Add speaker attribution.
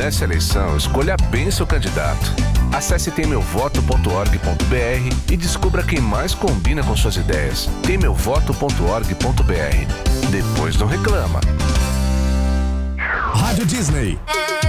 Speaker 1: Nessa eleição, escolha bem seu candidato. Acesse temeuvoto.org.br e descubra quem mais combina com suas ideias. temeuvoto.org.br. Depois não reclama.
Speaker 2: Rádio Disney.